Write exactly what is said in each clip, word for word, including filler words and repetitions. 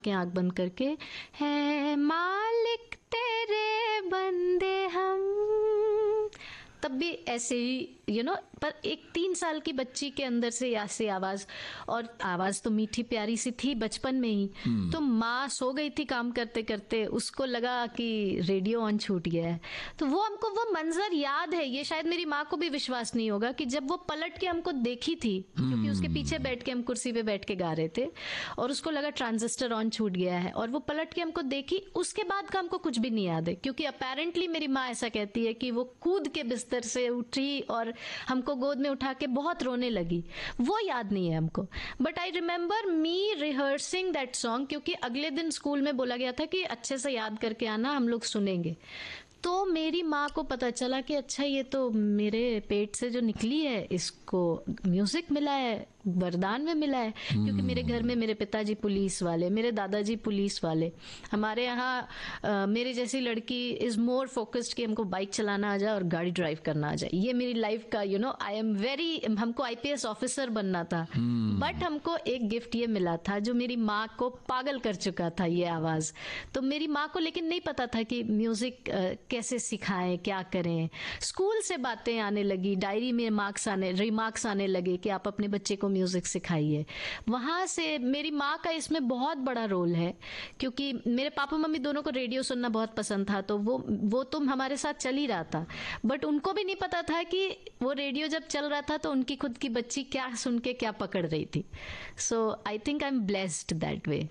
के आंख बंद करके, है मालिक तेरे बंदे हम, तब भी ऐसे ही यू नो पर एक तीन साल की बच्ची के अंदर से ऐसी आवाज, और आवाज तो मीठी प्यारी सी थी बचपन में ही। तो माँ सो गई थी काम करते करते, उसको लगा कि रेडियो ऑन छूट गया है, तो वो हमको वो मंजर याद है। ये शायद मेरी माँ को भी विश्वास नहीं होगा कि जब वो पलट के हमको देखी थी, क्योंकि उसके पीछे बैठ के हम कुर्सी पे बैठ के गा रहे थे, और उसको लगा ट्रांजिस्टर ऑन छूट गया है, और वो पलट के हमको देखी। उसके बाद का हमको कुछ भी नहीं याद है, क्योंकि अपेरेंटली मेरी माँ ऐसा कहती है कि वो कूद के बिस्तर से उठी और हमको गोद में उठा के बहुत रोने लगी। वो याद नहीं है हमको, but I remember me rehearsing that song, क्योंकि अगले दिन स्कूल में बोला गया था कि अच्छे से याद करके आना, हम लोग सुनेंगे। तो मेरी माँ को पता चला कि अच्छा ये तो मेरे पेट से जो निकली है इसको म्यूजिक मिला है, वरदान में मिला है। क्योंकि मेरे घर में मेरे पिताजी पुलिस वाले, मेरे दादाजी पुलिस वाले, हमारे यहाँ मेरे जैसी लड़की इज मोर फोकस्ड कि हमको बाइक चलाना आ जाए और गाड़ी ड्राइव करना आ जाए। ये मेरी लाइफ का you know I am very, हमको आईपीएस ऑफिसर बनना था, बट हमको एक गिफ्ट ये मिला था जो मेरी माँ को पागल कर चुका था, ये आवाज। तो मेरी माँ को लेकिन नहीं पता था कि म्यूजिक कैसे सिखाएं, क्या करें। स्कूल से बातें आने लगी, डायरी में मार्क्स आने रिमार्क्स आने लगे कि आप अपने बच्चे को म्यूजिक सिखाइए। वहां से मेरी माँ का इसमें बहुत बड़ा रोल है, क्योंकि मेरे पापा मम्मी दोनों को रेडियो सुनना बहुत पसंद था, तो वो वो तो हमारे साथ चल ही रहा था, बट उनको भी नहीं पता था कि वो रेडियो जब चल रहा था तो उनकी खुद की बच्ची क्या सुन के क्या पकड़ रही थी। सो I think I am blessed that way.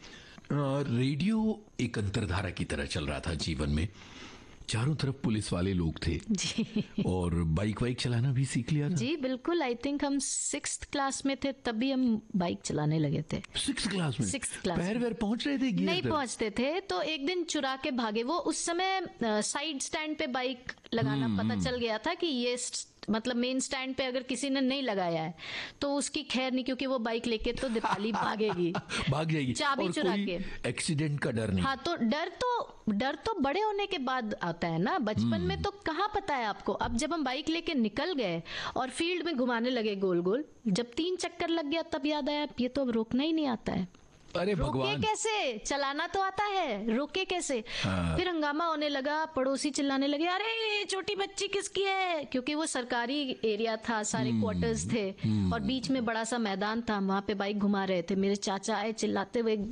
Radio एक अंतरधारा की तरह चल रहा था जीवन में, चारों तरफ पुलिस वाले लोग थे जी, और बाइक वाइक चलाना भी सीख लिया था। जी बिल्कुल, आई थिंक हम सिक्स्थ क्लास में थे तभी हम बाइक चलाने लगे थे। सिक्स्थ क्लास में? सिक्स्थ क्लास पैर वैर पहुंच रहे थे? नहीं पहुंचते थे, तो एक दिन चुरा के भागे। वो उस समय साइड स्टैंड पे बाइक लगाना पता चल गया था कि ये मतलब मेन स्टैंड पे अगर किसी ने नहीं लगाया है तो उसकी खैर नहीं, क्योंकि वो बाइक लेके तो दीपाली भागेगी भाग जाएगी, चाबी और चुरा के। एक्सीडेंट का डर नहीं। हाँ, तो डर तो डर तो बड़े होने के बाद आता है ना, बचपन में तो कहाँ पता है आपको। अब जब हम बाइक लेके निकल गए और फील्ड में घुमाने लगे गोल गोल, जब तीन चक्कर लग गया तब याद आया ये तो अब रोकना ही नहीं आता है। अरे भगवान, रोके कैसे? चलाना तो आता है, रोके कैसे? हाँ। फिर हंगामा होने लगा, पड़ोसी चिल्लाने लगे, अरे छोटी बच्ची किसकी है? क्योंकि वो सरकारी एरिया था, सारे क्वार्टर्स थे और बीच में बड़ा सा मैदान था, वहां पे बाइक घुमा रहे थे। मेरे चाचा आए चिल्लाते हुए,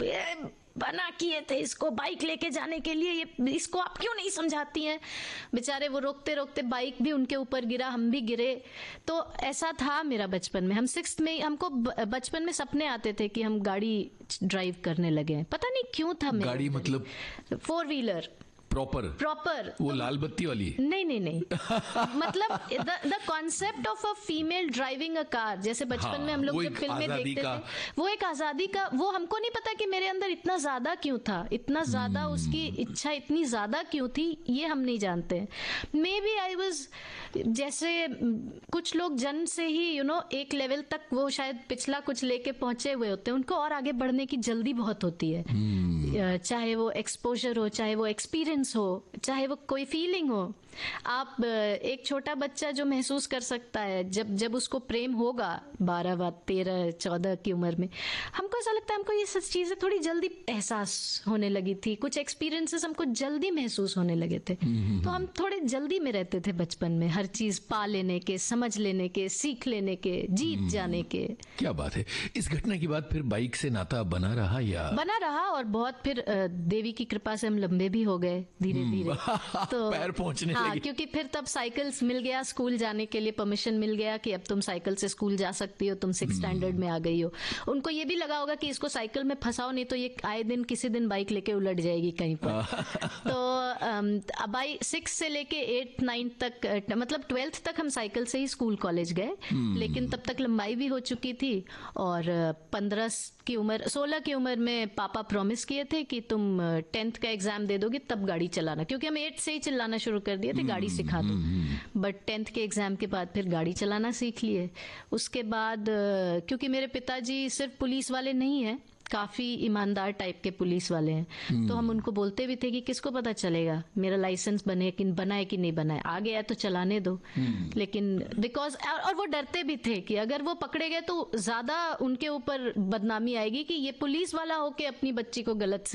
बना किए थे इसको बाइक लेके जाने के लिए, ये इसको आप क्यों नहीं समझाती हैं? बेचारे वो रोकते रोकते बाइक भी उनके ऊपर गिरा, हम भी गिरे। तो ऐसा था मेरा बचपन में। हम सिक्स्थ में, हमको बचपन में सपने आते थे कि हम गाड़ी ड्राइव करने लगे, पता नहीं क्यों था। गाड़ी मतलब फोर व्हीलर प्रॉपर प्रॉपर वो लाल बत्ती वाली? नहीं नहीं नहीं मतलब the concept of a female driving a car, जैसे बचपन हाँ, में हम लोग जब फिल्में देखते थे, वो एक आजादी का, वो हमको नहीं पता कि मेरे अंदर इतना ज्यादा क्यों था, इतना ज्यादा उसकी इच्छा इतनी ज्यादा क्यों थी, ये हम नहीं जानते। मे बी आई वाज, जैसे कुछ लोग जन्म से ही यू नो एक लेवल तक वो शायद पिछला कुछ लेके पहुंचे हुए होते हैं, उनको और आगे बढ़ने की जल्दी बहुत होती है, चाहे वो एक्सपोजर हो, चाहे वो एक्सपीरियंस हो, चाहे वो कोई फीलिंग हो। आप एक छोटा बच्चा जो महसूस कर सकता है जब जब उसको प्रेम होगा बारह व तेरह चौदह की उम्र में, हमको ऐसा लगता है हमको ये सब चीजें थोड़ी जल्दी एहसास होने लगी थी, कुछ एक्सपीरियंसेस हमको जल्दी महसूस होने लगे थे, तो हम थोड़े जल्दी में रहते थे बचपन में, हर चीज पा लेने के, समझ लेने के, सीख लेने के, जीत जाने के। क्या बात है। इस घटना के बाद फिर बाइक से नाता बना रहा या? बना रहा, और बहुत फिर देवी की कृपा से हम लंबे भी हो गए धीरे धीरे, तो पैर पहुंचने हाँ, क्योंकि फिर तब साइकिल्स मिल गया, स्कूल जाने के लिए परमिशन मिल गया कि अब तुम साइकिल से स्कूल जा सकती हो, तुम सिक्स स्टैंडर्ड में आ गई हो। उनको ये भी लगा होगा कि इसको साइकिल में फंसाओ, नहीं तो ये आए दिन किसी दिन बाइक लेके उलट जाएगी कहीं पर। तो अब आई सिक्स से लेके एट नाइन्थ तक, मतलब ट्वेल्थ तक हम साइकिल से ही स्कूल कॉलेज गए, लेकिन तब तक लंबाई भी हो चुकी थी, और पंद्रह की उम्र सोलह की उम्र में पापा प्रॉमिस किए थे कि तुम टेंथ का एग्जाम दे दोगे तब गाड़ी चलाना, क्योंकि हम एट से ही चिल्लाना शुरू कर दिए थे गाड़ी सिखा दो। बट टेंथ के एग्जाम के बाद फिर गाड़ी चलाना सीख लिए। उसके बाद क्योंकि मेरे पिताजी सिर्फ पुलिस वाले नहीं हैं, काफी ईमानदार टाइप के पुलिस वाले हैं, तो हम उनको बोलते भी थे कि किसको पता चलेगा मेरा लाइसेंस बने कि बनाए कि नहीं बनाए, आ गया तो चलाने दो। लेकिन बिकॉज और वो डरते भी थे कि अगर वो पकड़े गए तो ज्यादा उनके ऊपर बदनामी आएगी कि ये पुलिस वाला होके अपनी बच्ची को गलत